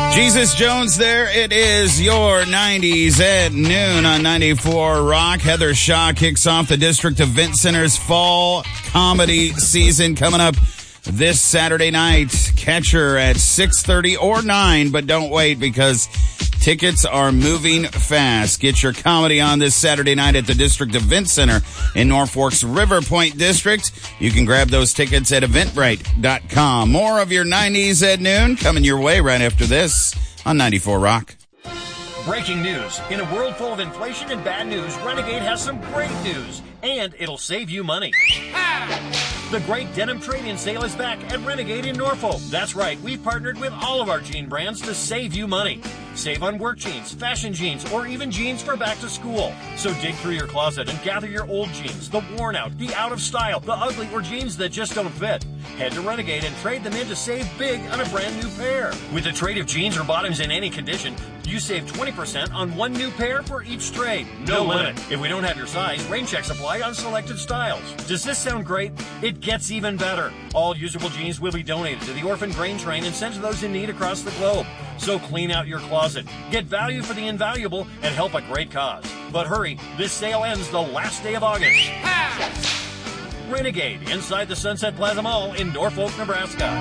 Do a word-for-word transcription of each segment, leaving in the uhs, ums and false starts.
Jesus Jones there. It is your nineties at noon on ninety-four Rock. Heather Shaw kicks off the District Event Center's fall comedy season coming up this Saturday night. Catch her at six thirty or nine, but don't wait because tickets are moving fast. Get your comedy on this Saturday night at the District Event Center in Norfolk's River Point District. You can grab those tickets at eventbrite dot com. More of your nineties at noon coming your way right after this on ninety-four Rock. Breaking news. In a world full of inflation and bad news, Renegade has some great news, and it'll save you money. The Great Denim Trade-In Sale is back at Renegade in Norfolk. That's right, we've partnered with all of our jean brands to save you money. Save on work jeans, fashion jeans, or even jeans for back to school. So dig through your closet and gather your old jeans, the worn out, the out of style, the ugly, or jeans that just don't fit. Head to Renegade and trade them in to save big on a brand new pair. With a trade of jeans or bottoms in any condition, you save twenty percent on one new pair for each trade. No, no limit. limit. If we don't have your size, rain checks apply on selected styles. Does this sound great? It gets even better. All usable jeans will be donated to the Orphan Brain Train and sent to those in need across the globe. So clean out your closet, get value for the invaluable, and help a great cause. But hurry, this sale ends the last day of August. Ha! Renegade, inside the Sunset Plaza Mall in Norfolk, Nebraska.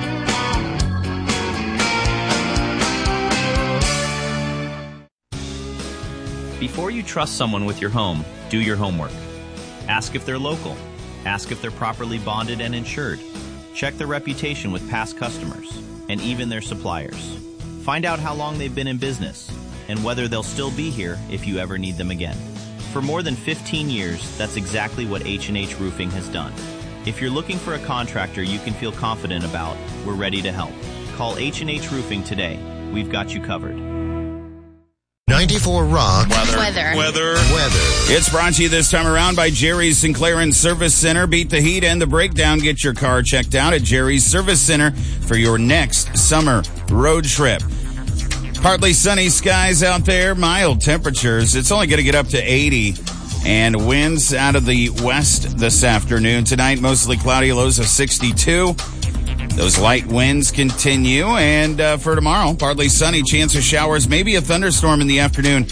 Before you trust someone with your home, do your homework. Ask if they're local. Ask if they're properly bonded and insured. Check their reputation with past customers and even their suppliers. Find out how long they've been in business and whether they'll still be here if you ever need them again. For more than fifteen years, that's exactly what H and H Roofing has done. If you're looking for a contractor you can feel confident about, we're ready to help. Call H and H Roofing today. We've got you covered. ninety-four Rock. Weather. Weather. Weather. Weather. It's brought to you this time around by Jerry's Sinclair and Service Center. Beat the heat and the breakdown. Get your car checked out at Jerry's Service Center for your next summer road trip. Partly sunny skies out there, mild temperatures. It's only going to get up to eighty. And winds out of the west this afternoon. Tonight, mostly cloudy, lows of sixty-two. Those light winds continue. And uh, for tomorrow, partly sunny, chance of showers, maybe a thunderstorm in the afternoon.